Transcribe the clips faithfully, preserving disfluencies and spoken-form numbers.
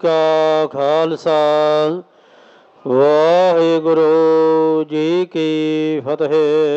ਕਾ ਖਾਲਸਾ ਵਾਹਿਗੁਰੂ ਜੀ ਕੀ ਫਤਿਹ।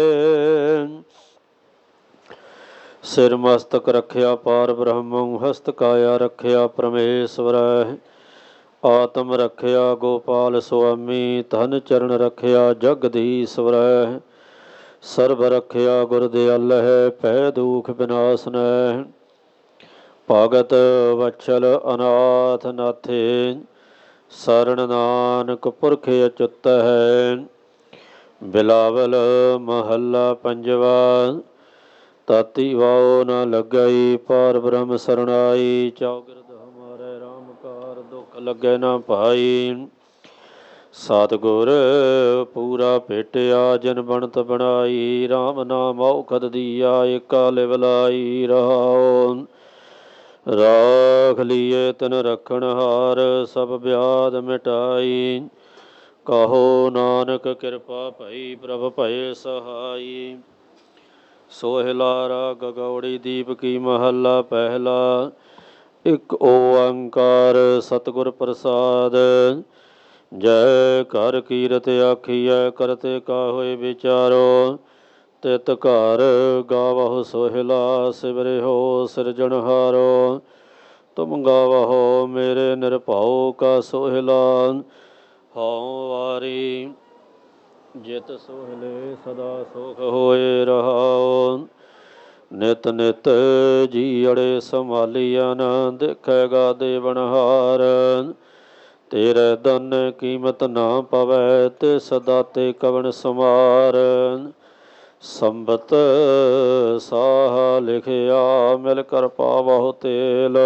ਸਿਰ ਮਸਤਕ ਰੱਖਿਆ ਪਾਰ ਬ੍ਰਹਮੰ, ਹਸਤ ਕਾਇਆ ਰੱਖਿਆ ਪਰਮੇਸ਼ਵਰ। ਆਤਮ ਰੱਖਿਆ ਗੋਪਾਲ ਸੁਆਮੀ, ਧਨ ਚਰਨ ਰੱਖਿਆ ਜਗਦੀਸ਼ਵਰ। ਸਰਬ ਰੱਖਿਆ ਗੁਰ ਦਿਆਲਹਿ, ਭੈ ਦੁਖ ਬਿਨਾਸਨੈ। ਭਗਤ ਵਛਲ ਅਨਾਥ ਨਾਥੇ, ਸਰਣ ਨਾਨਕ ਪੁਰਖ ਅਚੁੱਤ ਹੈ। ਬਿਲਾਵਲ ਮਹੱਲਾ ਪੰਜਵਾ। ਤਾਤੀ ਵਾਓ ਨ ਲੱਗਈ, ਪਾਰ ਬ੍ਰਹਮ ਸਰਣਾਈ। ਚੌਗਿਰਦ ਹਮਾਰੇ ਰਾਮ ਕਾਰ, ਦੁਖ ਲੱਗੇ ਨਾ ਭਾਈ। ਸਤਿਗੁਰ ਪੂਰਾ ਭੇਟਿਆ, ਜਿਨ ਬਣਤ ਬਣਾਈ। ਰਾਮ ਨਾਮ ਔਖਦ ਦੀਆ, ਏਕਾ ਲਿਵ ਲਾਈ। ਰਹਾਉ ਰਾਖ ਲੀਏ ਤਿਨ ਰਖਣ ਹਾਰ, ਸਭ ਬਿਆਦ ਮਿਟਾਈ। ਕਹੋ ਨਾਨਕ ਕਿਰਪਾ ਭਈ, ਪ੍ਰਭ ਭਏ ਸਹਾਈ। ਸੋਹਿਲਾ ਰਾਗ ਗੌੜੀ ਦੀਪ ਕੀ ਮਹੱਲਾ ਪਹਿਲਾ। ਇੱਕ ਓੰਕਾਰ ਸਤਿਗੁਰ ਪ੍ਰਸਾਦ। ਜੈ ਘਰ ਕੀਰਤ ਆਖੀਐ, ਕਰਤੇ ਕਾ ਹੋਏ ਵਿਚਾਰੋ। ਤਿਤ ਘਰ ਗਾਵਹੁ ਸੋਹਿਲਾ, ਸਿਵਰਿਓ ਸਿਰਜਣਹਾਰੋ। ਤੁਮ ਗਾਵਹੁ ਮੇਰੇ ਨਿਰਭਉ ਕਾ ਸੋਹਿਲਾ, ਹਉ ਵਾਰੀ ਜਿਤ ਸੋਹਿਲੇ ਸਦਾ ਸੁਖ ਹੋਏ। ਰਹਾਉ ਨਿਤ ਨਿਤ ਜੀਅੜੇ ਸੰਭਾਲੀਐਨ, ਦੇਖੇਗਾ ਦੇਵਨਹਾਰ। ਤੇਰੇ ਦਨ ਕੀਮਤ ਨਾ ਪਵੈ, ਤਿਸ ਦਾਤੇ ਕਵਣ ਸਮਾਰ। ਸੰਬਤ ਸਾਹ ਲਿਖਿਆ, ਮਿਲ ਕਰ ਪਾਵਹੁ ਤੇਲ।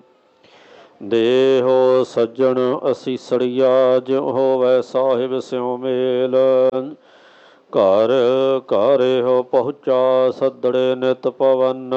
ਦੇਹੋ ਸੱਜਣ ਅਸੀਸੜੀਆ, ਜਿਉ ਹੋਵੈ ਸਾਹਿਬ ਸਿਉ ਮੇਲ। ਘਰ ਘਰ ਇਹੋ ਪਹੁੰਚਾ, ਸੱਦੜੇ ਨਿਤ ਪਵਨ।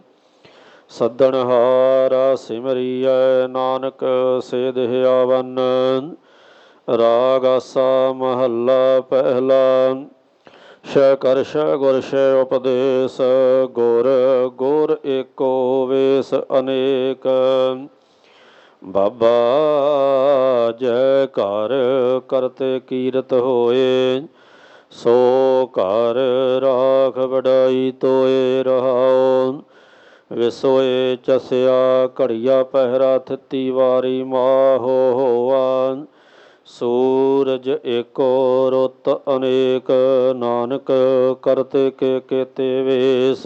ਸੱਦਣਹਾਰਾ ਸਿਮਰੀਐ, ਨਾਨਕ ਸੇਧਿ ਆਵਨ। ਰਾਗ ਆਸਾ ਮਹੱਲਾ ਪਹਿਲਾ। ਸ਼ੈ ਕਰ ਸ਼ੈ ਗੁਰ ਸ਼ੈ ਉਪਦੇਸ, ਗੁਰ ਗੁਰ ਏਕੋ ਵੇਸ ਅਨੇਕ। ਬਾਬਾ ਜੈ ਘਰ ਕਰਤੇ ਕੀਰਤ ਹੋਏ, ਸੋ ਘਰ ਰਾਖ ਵਡਾਈ ਤੋਏ। ਰਹਾਉ ਵਿਸੋਏ ਚਸਿਆ, ਘੜੀਆ ਪਹਿਰਾ ਥਿਤੀ ਵਾਰੀ। ਮਾਹੋ ਹੋਆ ਸੂਰਜ ਏਕੋ, ਰੁੱਤ ਅਨੇਕ। ਨਾਨਕ ਕਰਤੇ ਕੇ ਕੇਤੇ ਵੇਸ।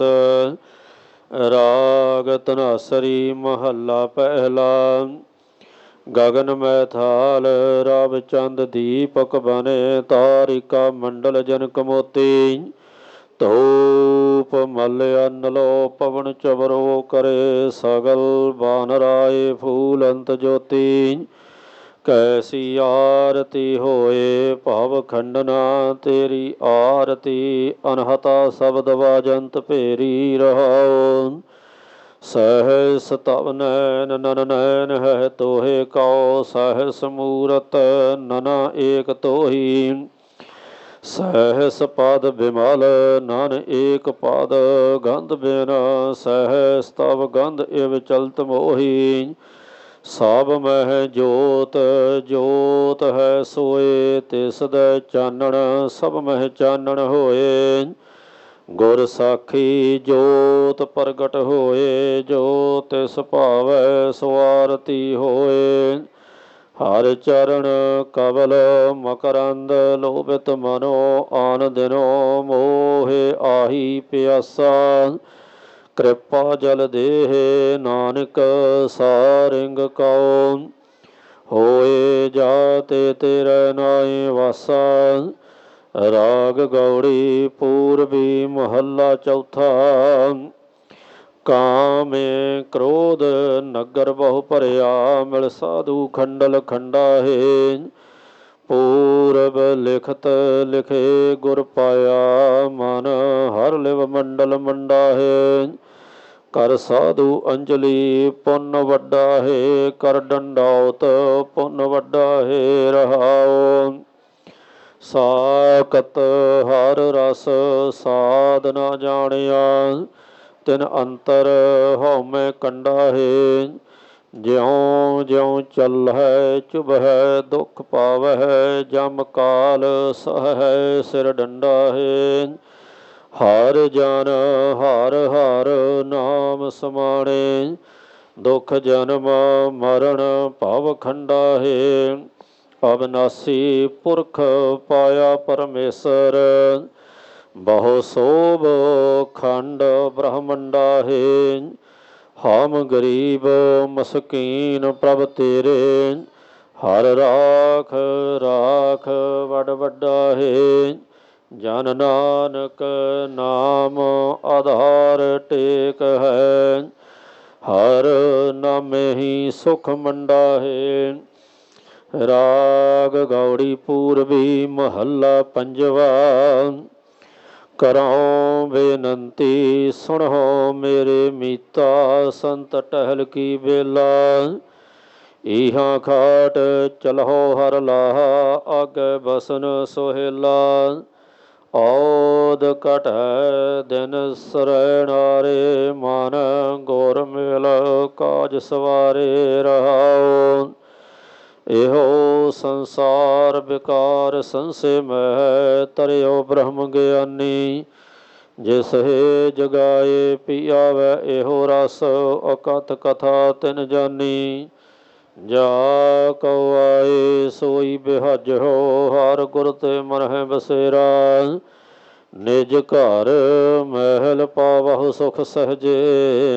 ਰਾਗ ਧਨਾਸਰੀ ਮਹੱਲਾ ਪਹਿਲਾ। ਗਗਨ ਮੈਥਾਲ ਰਵ ਚੰਦ ਦੀਪਕ ਬਨੇ, ਤਾਰਿਕਾ ਮੰਡਲ ਜਨਕ ਮੋਤੀ। ਧੂਪ ਮਲ ਅੰਨ ਲੋ, ਪਵਨ ਚਵਰੋ ਕਰੇ। ਸਗਲ ਬਾਨਰਾਏ ਫੂਲ ਅੰਤ ਜੋਤੀ। ਕੈਸੀ ਆਰਤੀ ਹੋਏ ਭਵ ਖੰਡਨਾ, ਤੇਰੀ ਆਰਤੀ ਅਨਹਤਾ ਸ਼ਬਦ ਵਾਜੰਤ ਭੇਰੀ। ਰਹਾਉ ਸਹਸ ਤਵ ਨੈਨ ਨਨ ਨੈਨ ਹੈ ਤੋਹੇ ਕਉ, ਸਹਸ ਮੂਰਤ ਨਨਾ ਏਕ ਤੋਹੀ। ਸਹਸ ਪਦ ਬਿਮਲ ਨਨ ਏਕ ਪਦ, ਗੰਧ ਬਿਨ ਸਹਸ ਤਵ ਗੰਧ ਇਵ ਚਲਤ ਮੋਹੀ। ਸਭ ਮਹਿ ਜੋਤ ਜੋਤ ਹੈ ਸੋਏ, ਤਿਸ ਦੈ ਚਾਨਣ ਸਭ ਮਹਿ ਚਾਨਣ ਹੋਏ। ਗੁਰ ਸਾਖੀ ਜੋਤ ਪ੍ਰਗਟ ਹੋਏ, ਜੋ ਤਿਸ ਭਾਵੈ ਸੋ ਆਰਤੀ ਹੋਏ। ਹਰ ਚਰਨ ਕਵਲ ਮਕਰੰਦ, ਲੋਭਿਤ ਮਨੋ ਆਨ ਦਿਨੋ ਮੋਹਿ ਆਹੀ ਪਿਆਸਾ। ਕਿਰਪਾ ਜਲ ਦੇਹਿ ਨਾਨਕ ਸਾਰਿੰਗ ਕਉ, ਹੋਏ ਜਾਤੇ ਤੇਰੇ ਨਾਏ ਵਾਸਾ। ਰਾਗ ਗੌੜੀ ਪੂਰਬੀ ਮਹੱਲਾ ਚੌਥਾ। ਕਾਮੇ ਕ੍ਰੋਧ ਨਗਰ ਬਹੁ ਭਰਿਆ, ਮਿਲ ਸਾਧੂ ਖੰਡਲ ਖੰਡਾਹੇ। ਪੂਰਬ ਲਿਖਤ ਲਿਖੇ ਗੁਰ ਪਾਇਆ, ਮਨ ਹਰ ਲਿਵ ਮੰਡਲ ਮੰਡਾਹੇ। ਕਰ ਸਾਧੂ ਅੰਜਲੀ ਪੁੰਨ ਵੱਡਾ ਹੈ, ਕਰ ਡੰਡੌਤ ਪੁੰਨ ਵੱਡਾ ਹੈ। ਰਹਾਉ ਸਾਕਤ ਹਰ ਰਸ ਸਾਧ ਨਾ ਜਾਣਿਆ, ਤਿਨ ਅੰਤਰ ਹਉਮੈ ਕੰਡਾ ਹੈ। ਜਿਉ ਜਿਉ ਚੱਲਹਿ ਚੁਭੈ ਦੁਖ ਪਾਵਹਿ ਜਮ ਕਾਲ ਸਹੈ ਸਿਰ ਡੰਡਾਹੇ। ਹਰ ਜਨ ਹਰ ਹਰ ਨਾਮ ਸਮਾਣੇ ਦੁਖ ਜਨਮ ਮਰਨ ਭਵ ਖੰਡਾਹੇ। ਅਬਨਾਸੀ ਪੁਰਖ ਪਾਇਆ ਪਰਮੇਸ਼ਰ ਬਹੁ ਸੋਭ ਖੰਡ ਬ੍ਰਹਮੰਡਾਹੇ। ਹਮ ਗਰੀਬ ਮਸਕੀਨ ਪ੍ਰਭ ਤੇਰੇ ਹਰ ਰਾਖ ਰਾਖ ਵਡ ਵੱਡਾਹੇ। ਜਨ ਨਾਨਕ ਨਾਮ ਆਧਾਰ ਟੇਕ ਹੈ ਹਰ ਨਾਮੇ ਹੀ ਸੁਖ ਮੰਡਾਹੇ। ਰਾਗ ਗੌੜੀ ਪੂਰਬੀ ਮਹੱਲਾ ਪੰਜਵਾ। ਕਰਹੁ ਬੇਨੰਤੀ ਸੁਣਹੁ ਮੇਰੇ ਮੀਤਾ ਸੰਤ ਟਹਿਲ ਕੀ ਬੇਲਾ। ਇਹਾਂ ਖਾਟ ਚਲਹੁ ਹਰ ਲਾਹਾ ਆਗੇ ਬਸਨ ਸੁਹੇਲਾ। ਔਦ ਘਟੈ ਦਿਨ ਸਰੈਣਾਰੇ ਮਨ ਗੁਰ ਮਿਲ ਕਾਜ ਸਵਾਰੇ ਰਹਾਉ। ਇਹੋ ਸੰਸਾਰ ਵਿਕਾਰ ਸੰਸੇ ਮਹਿ ਤਰਿਓ ਬ੍ਰਹਮ ਗਿਆਨੀ। ਜਿਸ ਹੈ ਜਗਾਏ ਪੀਆਵੈ ਇਹੋ ਰਸ ਅਕਥ ਕਥਾ ਤਿਨ ਜਾਨੀ। ਜਾ ਕਉ ਆਏ ਸੋਈ ਬਿਹਾਜਹੁ ਹਰ ਗੁਰ ਤੇ ਮਨ ਹੈ ਬਸੇਰਾ। ਨਿਜ ਘਰ ਮਹਿਲ ਪਾਵਹੁ ਸੁਖ ਸਹਜੇ